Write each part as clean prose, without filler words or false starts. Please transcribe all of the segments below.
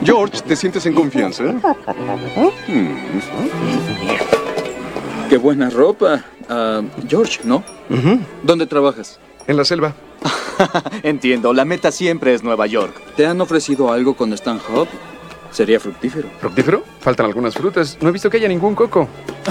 George, ¿te sientes en confianza? ¡Qué buena ropa! George, ¿no? ¿Dónde trabajas? En la selva. Entiendo, la meta siempre es Nueva York. ¿Te han ofrecido algo con Stan Hub? Sería fructífero. ¿Fructífero? Faltan algunas frutas. No he visto que haya ningún coco.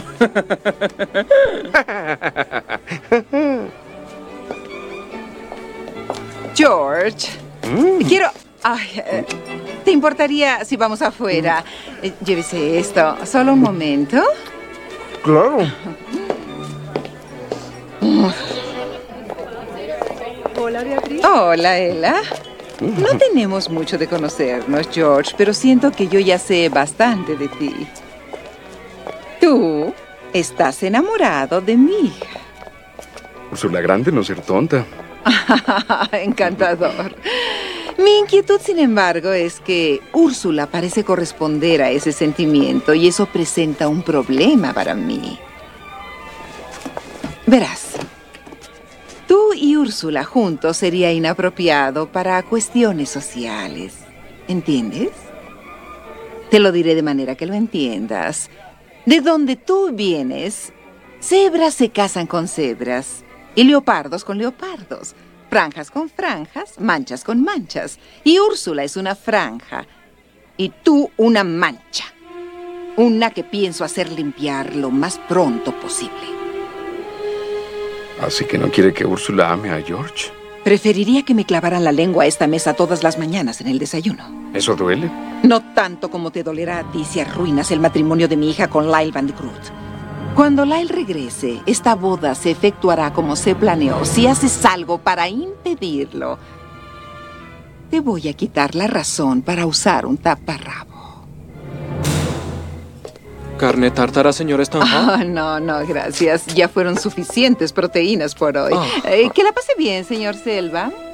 George, quiero... ¿te importaría si vamos afuera? Llévese esto. Solo un momento. Claro. Hola, Beatriz. Hola, Ella. No tenemos mucho de conocernos, George, pero siento que yo ya sé bastante de ti. Tú estás enamorado de mi hija. Úrsula Grande, no ser tonta. Encantador. Mi inquietud, sin embargo, es que Úrsula parece corresponder a ese sentimiento y eso presenta un problema para mí. Verás, tú y Úrsula juntos sería inapropiado para cuestiones sociales. ¿Entiendes? Te lo diré de manera que lo entiendas. De donde tú vienes, cebras se casan con cebras y leopardos con leopardos. Franjas con franjas, manchas con manchas. Y Úrsula es una franja. Y tú una mancha. Una que pienso hacer limpiar lo más pronto posible. Así que no quiere que Úrsula ame a George. Preferiría que me clavaran la lengua a esta mesa todas las mañanas en el desayuno. ¿Eso duele? No tanto como te dolerá a ti si arruinas el matrimonio de mi hija con Lyle Bandicoot. Cuando Lyle regrese, esta boda se efectuará como se planeó. Si haces algo para impedirlo, te voy a quitar la razón para usar un taparrabo. ¿Carne tártara, señor Stanhope? No, gracias. Ya fueron suficientes proteínas por hoy. Que la pase bien, señor Selva.